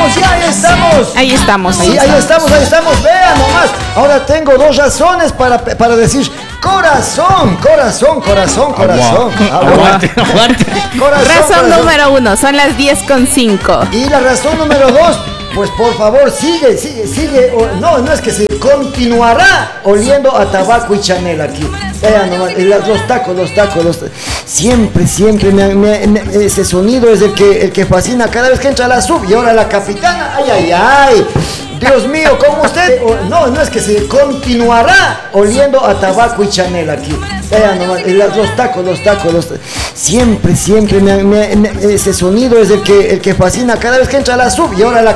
ya, ahí estamos. Ahí estamos, Sí, ahí estamos. Vean nomás. Ahora tengo dos razones para decir corazón. Aguante. Razón número 1, son las 10:05. Y la razón número 2, pues por favor, sigue. No es que se continuará oliendo a tabaco y Chanel aquí. Vean nomás, los tacos. Siempre, ese sonido es el que fascina cada vez que entra la sub. Y ahora la capitana, ay. Dios mío, como usted. No es que se continuará oliendo a tabaco y Chanel aquí. Vean nomás, los tacos. Siempre, ese sonido es el que fascina cada vez que entra la sub. Y ahora la